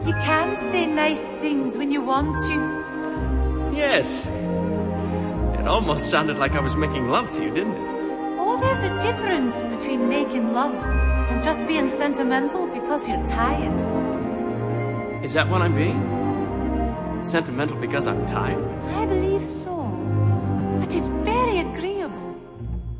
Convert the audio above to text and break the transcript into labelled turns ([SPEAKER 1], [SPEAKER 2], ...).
[SPEAKER 1] You can say nice things when you want to.
[SPEAKER 2] Yes. It almost sounded like I was making love to you, didn't it?
[SPEAKER 1] Oh, there's a difference between making love and just being sentimental because you're tired.
[SPEAKER 2] Is that what I'm being? Sentimental because I'm tired?
[SPEAKER 1] I believe so. But it's very agreeable